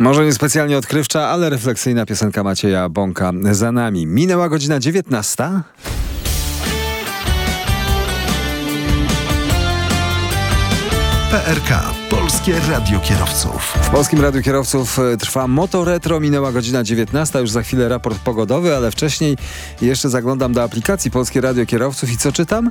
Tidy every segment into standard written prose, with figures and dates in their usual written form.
Może niespecjalnie odkrywcza, ale refleksyjna piosenka Macieja Bąka za nami. Minęła godzina 19. PRK, Polskie Radio Kierowców. W Polskim Radiu Kierowców trwa Motoretro. Minęła godzina 19. Już za chwilę raport pogodowy, ale wcześniej jeszcze zaglądam do aplikacji Polskie Radio Kierowców i co czytam?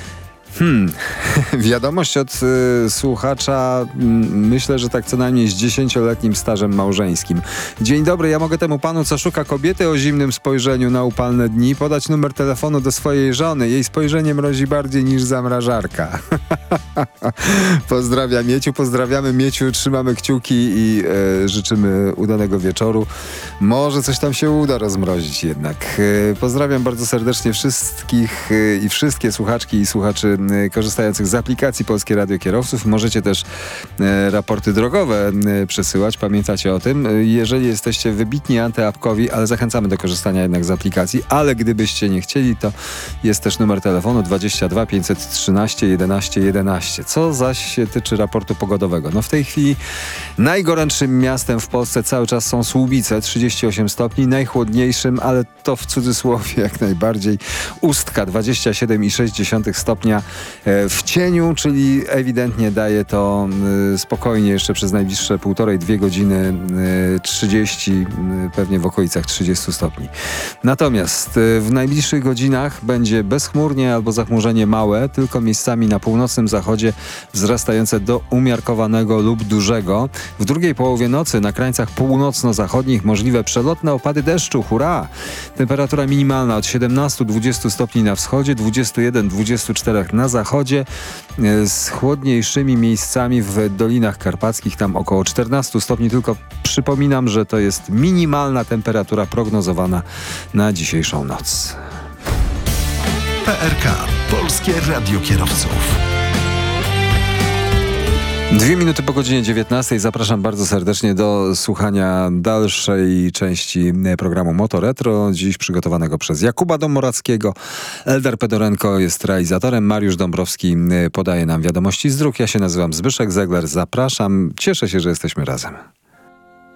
Wiadomość od słuchacza, myślę, że tak co najmniej z 10-letnim stażem małżeńskim. Dzień dobry, ja mogę temu panu, co szuka kobiety o zimnym spojrzeniu na upalne dni, podać numer telefonu do swojej żony. Jej spojrzenie mrozi bardziej niż zamrażarka. Pozdrawiam Mieciu, pozdrawiamy Mieciu, trzymamy kciuki i życzymy udanego wieczoru. Może coś tam się uda rozmrozić jednak. Pozdrawiam bardzo serdecznie wszystkich i wszystkie słuchaczki i słuchaczy korzystających z aplikacji Polskie Radio Kierowców. Możecie też raporty drogowe przesyłać. Pamiętacie o tym. Jeżeli jesteście wybitni antyapkowi, ale zachęcamy do korzystania jednak z aplikacji, ale gdybyście nie chcieli, to jest też numer telefonu 22 513 11 11. Co zaś się tyczy raportu pogodowego. No w tej chwili najgorętszym miastem w Polsce cały czas są Słubice, 38 stopni. Najchłodniejszym, ale to w cudzysłowie jak najbardziej, Ustka, 27,6 stopnia w cieniu, czyli ewidentnie daje to spokojnie jeszcze przez najbliższe 1,5-2 godziny 30, pewnie w okolicach 30 stopni. Natomiast w najbliższych godzinach będzie bezchmurnie albo zachmurzenie małe, tylko miejscami na północnym zachodzie wzrastające do umiarkowanego lub dużego. W drugiej połowie nocy na krańcach północno-zachodnich możliwe przelotne opady deszczu. Hurra! Temperatura minimalna od 17-20 stopni na wschodzie, 21-24 na zachodzie, z chłodniejszymi miejscami w Dolinach Karpackich, tam około 14 stopni, tylko przypominam, że to jest minimalna temperatura prognozowana na dzisiejszą noc. PRK, Polskie Radio Kierowców. 2 minuty po godzinie 19. Zapraszam bardzo serdecznie do słuchania dalszej części programu Motoretro. Dziś przygotowanego przez Jakuba Domorackiego. Eldar Pedorenko jest realizatorem. Mariusz Dąbrowski podaje nam wiadomości z dróg. Ja się nazywam Zbyszek Zegler. Zapraszam. Cieszę się, że jesteśmy razem.